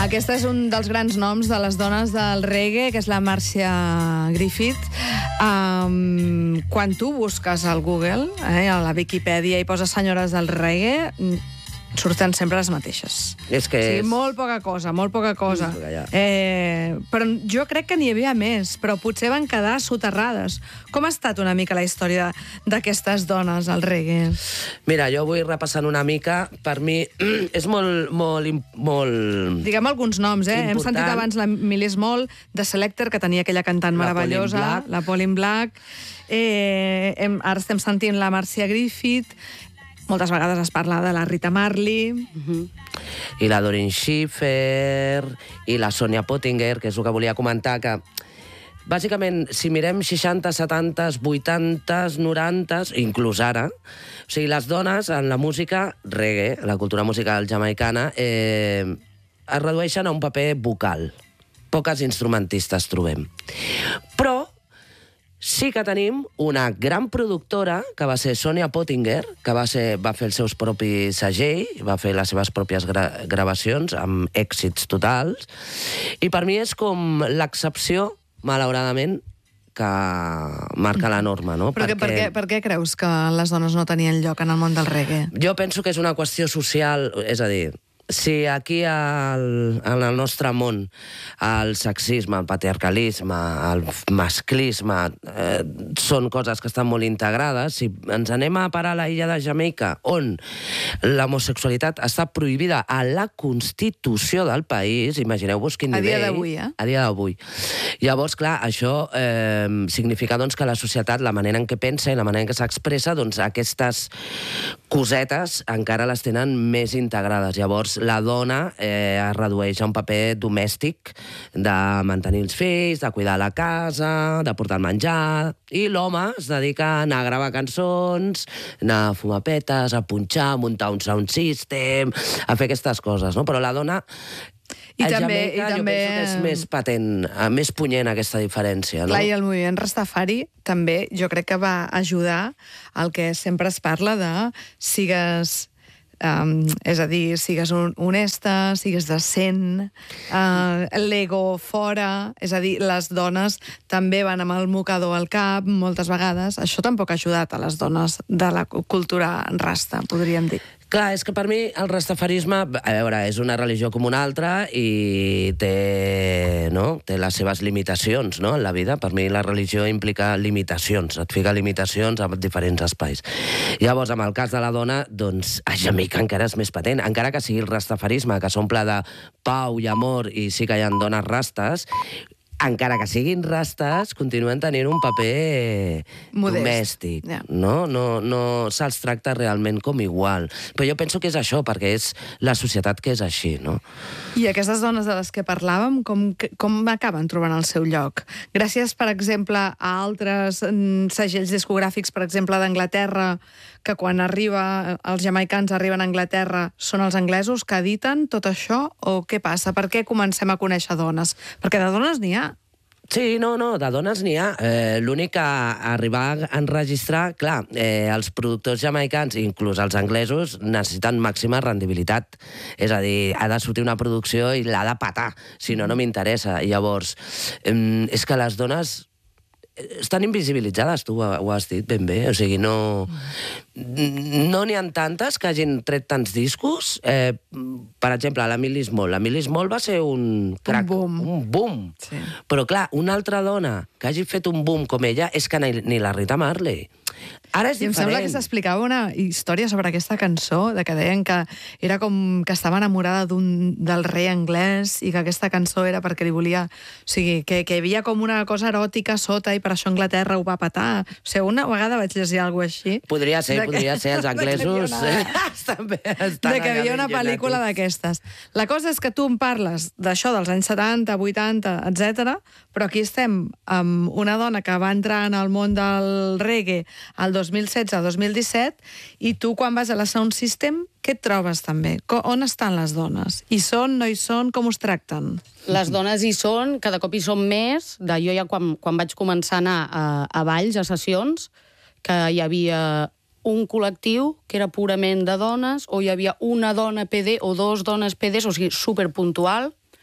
Aquest és un dels grans noms de les dones del reggae, que és la Marcia Griffith. Quan tu busques al Google, a la Viquipèdia, i poses senyores del reggae, surten sempre les mateixes. És que sí, molt poca cosa, molt poca cosa. Però jo crec que n'hi havia més, però potser van quedar soterrades. Com ha estat una mica la història d'aquestes dones al reggae? Mira, jo vull repassant una mica. Per mi és molt... Diguem alguns noms, important. Hem sentit abans la Millie Small, de Selecter, que tenia aquella cantant meravellosa, la Pauline Black. Ara estem sentint la Marcia Griffith. Moltes vegades es parla de la Rita Marley. I la Doreen Schiffer, i la Sonia Pottinger, que és el que volia comentar, que bàsicament, si mirem 60, 70, 80, 90, inclús ara, o sigui, les dones en la música reggae, la cultura musical jamaicana, es redueixen a un paper vocal. Poques instrumentistes trobem. Però sí que tenim una gran productora, que va ser Sonia Pottinger, que va fer els seus propis segell, va fer les seves pròpies gravacions, amb èxits totals, i per mi és com l'excepció, malauradament, que marca la norma, no? Però per què creus que les dones no tenien lloc en el món del reggae? Jo penso que és una qüestió social, és a dir, si aquí en el nostre món el sexisme, el patriarcalisme, el masclisme són coses que estan molt integrades, si ens anem a parar a l'illa de Jamaica, on l'homosexualitat està prohibida a la Constitució del país, imagineu-vos quin nivell... A dia d'avui, A dia d'avui. Llavors, clar, això significa doncs, que la societat, la manera en què pensa i la manera en què s'expressa, doncs aquestes cosetes encara les tenen més integrades. Llavors, la dona es redueix a un paper domèstic de mantenir els fills, de cuidar la casa, de portar el menjar, i l'home es dedica a anar a gravar cançons, anar a fumar petes, a punxar, a muntar un sound system, a fer aquestes coses, no? Però la dona... I jo també penso que és més patent, més punyent aquesta diferència, no? Clar, i el moviment Rastafari també jo crec que va ajudar al que sempre es parla de sigues... és a dir, sigues honesta, sigues decent, l'ego fora, és a dir, les dones també van amb el mocador al cap moltes vegades. Això tampoc ha ajudat a les dones de la cultura rasta, podríem dir. Clar, és que per mi el rastafarisme, a veure, és una religió com una altra i té les seves limitacions, no?, en la vida. Per mi la religió implica limitacions, et fica limitacions a diferents espais. Llavors, amb el cas de la dona, doncs, a Jamaica encara és més patent. Encara que sigui el rastafarisme, que s'omple de pau i amor, i sí que hi ha dones rastes, encara que siguin rastes, continuen tenint un paper modest, domèstic. No se'ls tracta realment com igual. Però jo penso que és això, perquè és la societat que és així, no? I aquestes dones de les que parlàvem, com acaben trobant el seu lloc? Gràcies, per exemple, a altres segells discogràfics, per exemple, d'Anglaterra, que quan els jamaicans arriben a Anglaterra són els anglesos que editen tot això, o què passa? Per què comencem a conèixer dones? Perquè de dones n'hi ha. Sí, no, de dones n'hi ha. L'únic que arribar a enregistrar, clar, els productors jamaicans, inclús els anglesos, necessiten màxima rendibilitat. És a dir, ha de sortir una producció i l'ha de patar, si no, no m'interessa. Llavors, és que les dones estan invisibilitzades, tu ho has dit ben bé, o sigui, no n'hi ha tantes que hagin tret tants discos. Per exemple, la Millie Small. La Millie Small va ser un crack, un boom. Sí. Però clar, una altra dona que hagi fet un boom com ella és que ni la Rita Marley. Ara és diferent. I em sembla que s'explicava una història sobre aquesta cançó, de que deien que era com que estava enamorada del rei anglès i que aquesta cançó era perquè li volia... O sigui, que hi havia com una cosa eròtica sota i per això Anglaterra ho va patar. O sigui, una vegada vaig llegir alguna cosa així. Podria ser, els anglesos de que hi havia una pel·lícula d'aquestes. La cosa és que tu em parles d'això dels anys 70, 80, etc, però aquí estem amb una dona que va entrar en el món del reggae el 2016-2017, i tu quan vas a la Sound System, què et trobes també? On estan les dones? Hi són, no hi són? Com us tracten? Les dones hi són, cada cop hi són més. Jo ja quan vaig començar a anar a balls, a sessions, que hi havia un col·lectiu que era purament de dones, o hi havia una dona PD o dos dones PDs, o sigui, superpuntual,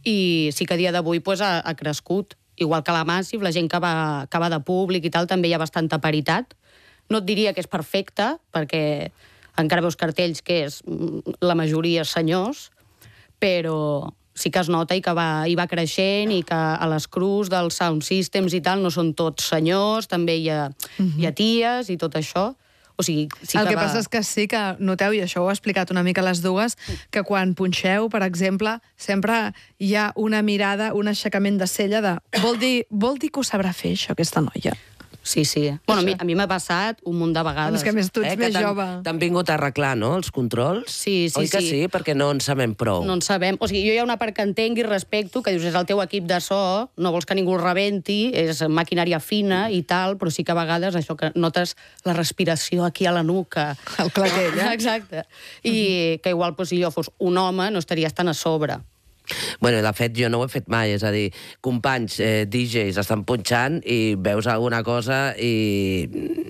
i sí que a dia d'avui ha crescut. Igual que la Massive, la gent que va de públic i tal, també hi ha bastanta paritat. No et diria que és perfecta, perquè encara veus cartells que és la majoria senyors, però sí que es nota i que va creixent i que a les crus dels sound systems i tal no són tots senyors, també hi ha ties i tot això. O sigui, sí el que passa és que sí que noteu, i això ho ha explicat una mica les dues, que quan punxeu, per exemple, sempre hi ha una mirada, un aixecament de cella de vol dir que ho sabrà fer, això, aquesta noia. Sí, sí. Bueno, a mi m'ha passat un munt de vegades. És que més tu ets més jove. T'han vingut a arreglar, no?, els controls? Sí, sí, Oi que sí? Perquè no en sabem prou. No en sabem. O sigui, jo hi ha una part que entenc i respecto, que dius, és el teu equip de so, no vols que ningú el rebenti, és maquinària fina i tal, però sí que a vegades això que notes la respiració aquí a la nuca. El claquell, eh? Exacte. I que igual, si jo fos un home, no estaries tan a sobre. Bueno, de fet, jo no ho he fet mai, és a dir, companys DJs estan punxant i veus alguna cosa i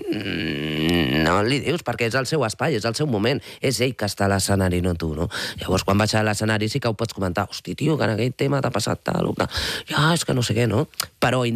no li dius, perquè és el seu espai, és el seu moment, és ell que està a l'escenari, no tu, no? Llavors, quan baixes a l'escenari sí que ho pots comentar, hosti, tio, que en aquell tema t'ha passat tal, o que... Ja, és que no sé què, no? Però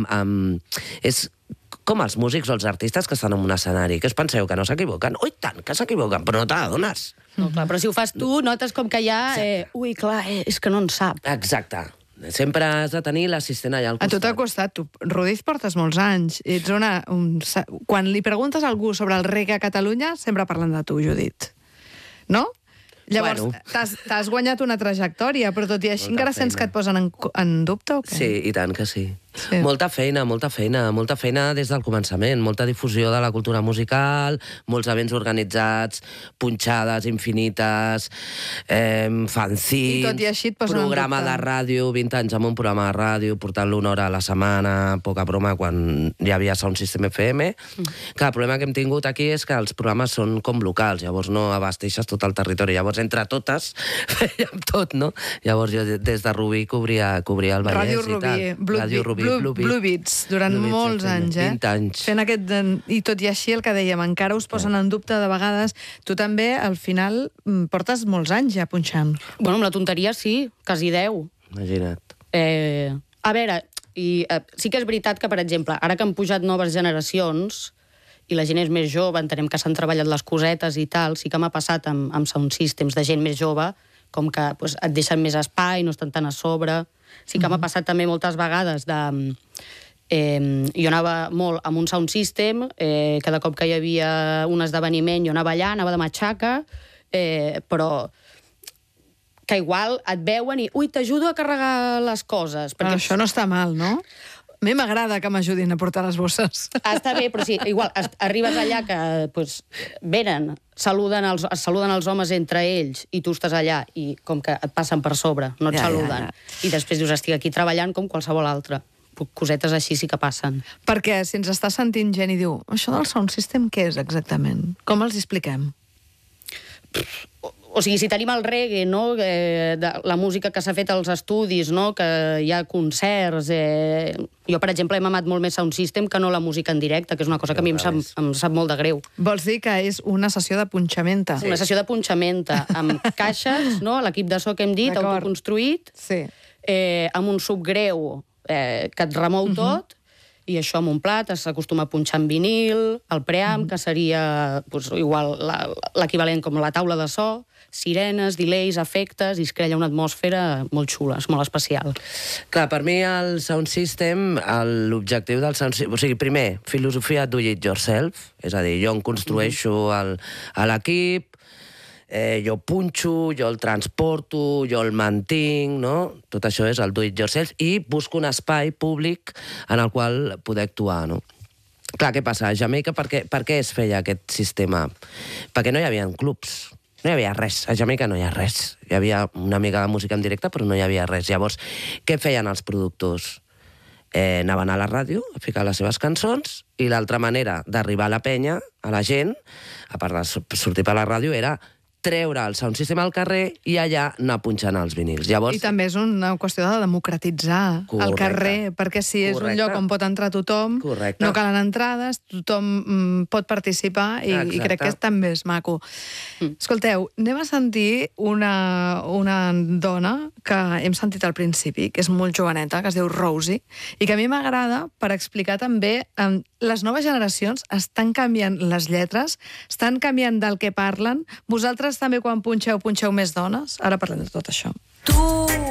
és com els músics o els artistes que estan en un escenari. Què us penseu, que no s'equivoquen? Ui, tant, que s'equivoquen, però no te n'adones. No, clar, però si ho fas tu, notes com que hi ha... ui, clar, és que no en sap. Exacte. Sempre has de tenir l'assistent allà al costat. A tu t'ha costat. Tu, Rudiz, portes molts anys. Ets quan li preguntes a algú sobre el reggae a Catalunya, sempre parlen de tu, Judit. No? Llavors, t'has guanyat una trajectòria, però tot i així encara sents que et posen en dubte o què? Sí, i tant que sí. Molta feina des del començament, molta difusió de la cultura musical, molts events organitzats, punxades infinites, fanzines... I tot i així et posen en dubte. Programa de ràdio, 20 anys amb un programa de ràdio, portant-lo una hora a la setmana, poca broma, quan hi havia Sound System FM. Que el problema que hem tingut aquí és que els programes són com locals, llavors no abasteixes tot el territori, llavors entre totes fèiem tot, no? Llavors jo des de Rubí cobria el Vallès i tal. Ràdio Rubí, Blue Beats, durant molts anys, 20 anys. Fent i tot i així el que dèiem, encara us posen en dubte de vegades. Tu també, al final, portes molts anys ja punxant. Bueno, amb la tonteria sí, quasi 10. Imagina't. A veure, sí que és veritat que, per exemple, ara que han pujat noves generacions i la gent és més jove, entenem que s'han treballat les cosetes i tal, sí que m'ha passat amb sound systems de gent més jove, com que et deixen més espai, no estan tan a sobre. Sí que m'ha passat també moltes vegades de... jo anava molt amb un sound system, cada cop que hi havia un esdeveniment jo anava allà, anava de matxaca, però que igual et veuen i ui, t'ajudo a carregar les coses. Però això no està mal, no? A mi m'agrada que m'ajudin a portar les bosses. Està bé, però sí, igual, arribes allà que venen, es saluden els homes entre ells i tu estàs allà i com que et passen per sobre, no et saluden. I després dius, estic aquí treballant com qualsevol altre. Cosetes així sí que passen. Perquè si ens està sentint gent i diu, això del sound system què és exactament? Com els expliquem? O sigui, si tenim el reggae, no? La música que s'ha fet als estudis, no? Que hi ha concerts... Jo, per exemple, he mamat molt més sound system que no la música en directe, que és una cosa que a mi em sap molt de greu. Vols dir que és una sessió de punxamenta? Sí. Una sessió de punxamenta, amb caixes, no? L'equip de so que hem dit, autoconstruït, amb un subgreu que et remou tot, i això amb un plat, s'acostuma a punxar en vinil, el preamp, que seria igual l'equivalent com la taula de so, sirenes, delays, efectes, i es crea una atmosfera molt xula, és molt especial. Clar, per mi el sound system, l'objectiu del sound system... O sigui, primer, filosofia do it yourself, és a dir, jo em construeixo a l'equip, jo punxo, jo el transporto, jo el mantinc, no? Tot això és el do it yourself, i busco un espai públic en el qual poder actuar, no? Clar, què passa? A Jamaica, per què es feia aquest sistema? Perquè no hi havia clubs, no hi havia res. A Jamaica no hi ha res. Hi havia una mica de música en directe, però no hi havia res. Llavors, què feien els productors? Anaven a la ràdio a ficar les seves cançons, i l'altra manera d'arribar a la penya, a la gent, a part de sortir per la ràdio, era treure el sound system al carrer i allà anar punxant els vinils. Llavors, I també és una qüestió de democratitzar el carrer, perquè si és un lloc on pot entrar tothom, no calen entrades, tothom pot participar i crec que també és maco. Escolteu, anem a sentir una dona que hem sentit al principi, que és molt joveneta, que es diu Rosie, i que a mi m'agrada per explicar també les noves generacions estan canviant les lletres, estan canviant del que parlen. Vosaltres també quan punxeu més dones? Ara parlem de tot això. Tu